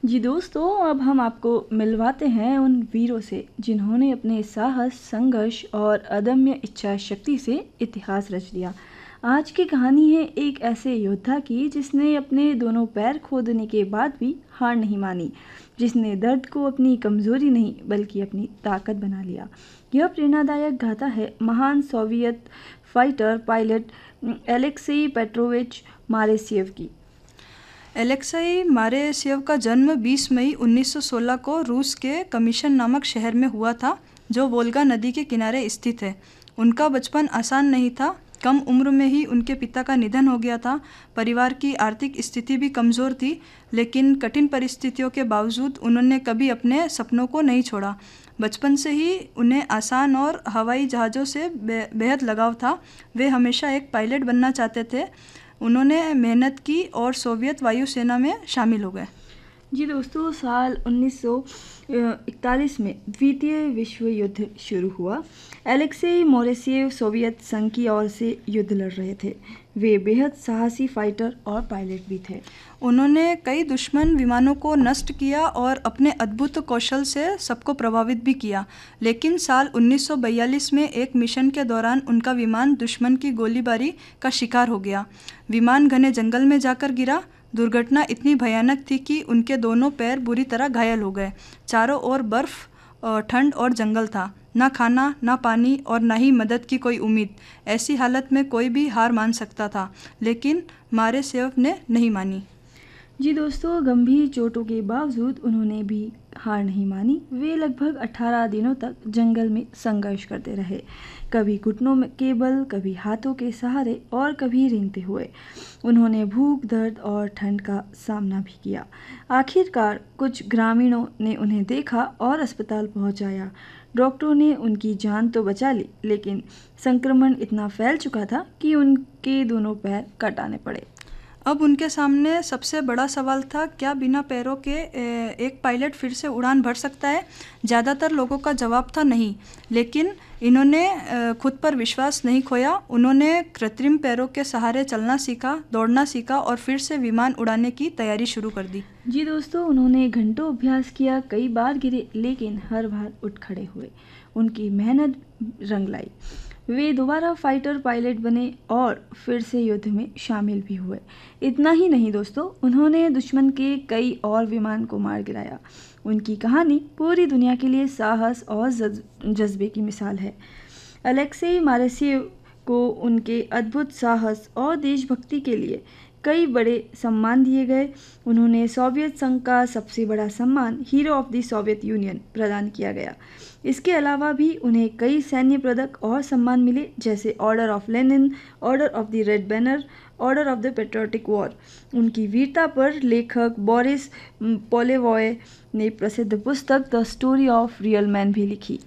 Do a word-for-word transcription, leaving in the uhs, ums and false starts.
जी दोस्तों, अब हम आपको मिलवाते हैं उन वीरों से जिन्होंने अपने साहस, संघर्ष और अदम्य इच्छा शक्ति से इतिहास रच दिया। आज की कहानी है एक ऐसे योद्धा की जिसने अपने दोनों पैर खो देने के बाद भी हार नहीं मानी, जिसने दर्द को अपनी कमजोरी नहीं बल्कि अपनी ताकत बना लिया। यह प्रेरणादायक गाथा है महान Soviet fighter pilot Alexei Petrovich मारेसियव की। एलेक्साई मारेसियव का जन्म बीस मई उन्नीस सौ सोलह को रूस के कमीशन नामक शहर में हुआ था, जो वोल्गा नदी के किनारे स्थित है। उनका बचपन आसान नहीं था। कम उम्र में ही उनके पिता का निधन हो गया था। परिवार की आर्थिक स्थिति भी कमज़ोर थी, लेकिन कठिन परिस्थितियों के बावजूद उन्होंने कभी अपने सपनों को नहीं छोड़ा। बचपन से ही उन्हें आसान और हवाई जहाज़ों से बे, बेहद लगाव था। वे हमेशा एक पायलट बनना चाहते थे। उन्होंने मेहनत की और सोवियत वायुसेना में शामिल हो गए। जी दोस्तों, साल उन्नीस सौ इकतालीस में द्वितीय विश्व युद्ध शुरू हुआ। एलेक्सेई मोरेसियव सोवियत संघ की ओर से युद्ध लड़ रहे थे। वे बेहद साहसी फाइटर और पायलट भी थे। उन्होंने कई दुश्मन विमानों को नष्ट किया और अपने अद्भुत कौशल से सबको प्रभावित भी किया। लेकिन साल उन्नीस सौ बयालीस में एक मिशन के दौरान उनका विमान दुश्मन की गोलीबारी का शिकार हो गया। विमान घने जंगल में जाकर गिरा। दुर्घटना इतनी भयानक थी कि उनके दोनों पैर बुरी तरह घायल हो गए। चारों ओर बर्फ, ठंड और जंगल था। ना खाना, ना पानी और ना ही मदद की कोई उम्मीद। ऐसी हालत में कोई भी हार मान सकता था, लेकिन मारेसियव ने नहीं मानी। जी दोस्तों, गंभीर चोटों के बावजूद उन्होंने भी हार नहीं मानी। वे लगभग अठारह दिनों तक जंगल में संघर्ष करते रहे, कभी घुटनों में केबल, कभी हाथों के सहारे और कभी रेंगते हुए। उन्होंने भूख, दर्द और ठंड का सामना भी किया। आखिरकार कुछ ग्रामीणों ने उन्हें देखा और अस्पताल पहुंचाया। डॉक्टरों ने उनकी जान तो बचा ली, लेकिन संक्रमण इतना फैल चुका था कि उनके दोनों पैर कटाने पड़े। अब उनके सामने सबसे बड़ा सवाल था, क्या बिना पैरों के एक पायलट फिर से उड़ान भर सकता है? ज़्यादातर लोगों का जवाब था नहीं, लेकिन इन्होंने खुद पर विश्वास नहीं खोया। उन्होंने कृत्रिम पैरों के सहारे चलना सीखा, दौड़ना सीखा और फिर से विमान उड़ाने की तैयारी शुरू कर दी। जी दोस्तों, उन्होंने घंटों अभ्यास किया, कई बार गिरे, लेकिन हर बार उठ खड़े हुए। उनकी मेहनत रंग लाई। वे दोबारा फाइटर पायलट बने और फिर से युद्ध में शामिल भी हुए। इतना ही नहीं दोस्तों, उन्होंने दुश्मन के कई और विमान को मार गिराया। उनकी कहानी पूरी दुनिया के लिए साहस और जज्बे की मिसाल है। एलेक्सेई मारेसियव को उनके अद्भुत साहस और देशभक्ति के लिए कई बड़े सम्मान दिए गए। उन्होंने सोवियत संघ का सबसे बड़ा सम्मान hero of the Soviet union प्रदान किया गया। इसके अलावा भी उन्हें कई सैन्य पदक और सम्मान मिले, जैसे order of Lenin, order of the red banner, order of the patriotic war. उनकी वीरता पर लेखक बोरिस पोलेवॉय ने प्रसिद्ध पुस्तक the story of real man भी लिखी।